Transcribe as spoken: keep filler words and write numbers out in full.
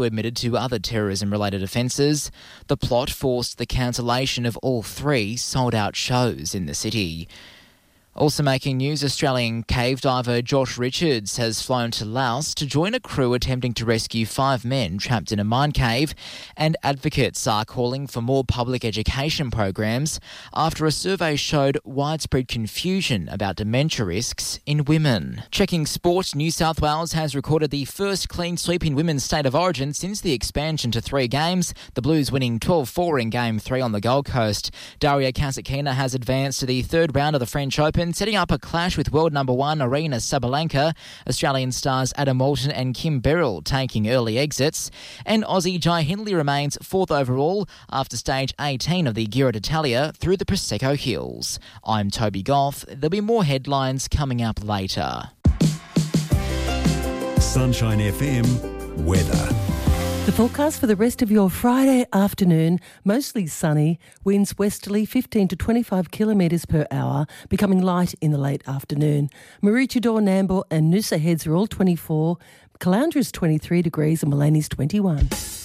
admitted to other terrorism-related offences. The plot forced the cancellation of all three sold-out shows in the city. Also making news, Australian cave diver Josh Richards has flown to Laos to join a crew attempting to rescue five men trapped in a mine cave, and advocates are calling for more public education programs after a survey showed widespread confusion about dementia risks in women. Checking sport, New South Wales has recorded the first clean sweep in women's state of origin since the expansion to three games, the Blues winning twelve four in Game three on the Gold Coast. Daria Kasatkina has advanced to the third round of the French Open, setting up a clash with world number one Aryna Sabalenka. Australian stars Adam Moulton and Kim Beryl taking early exits. And Aussie Jai Hindley remains fourth overall after stage eighteen of the Giro d'Italia through the Prosecco Hills. I'm Toby Goff. There'll be more headlines coming up later. Sunshine F M weather. The forecast for the rest of your Friday afternoon, mostly sunny, winds westerly fifteen to twenty-five kilometres per hour, becoming light in the late afternoon. Maroochydore, Nambour and Noosa Heads are all twenty-four, Caloundra's twenty-three degrees and Mullaney's twenty-one.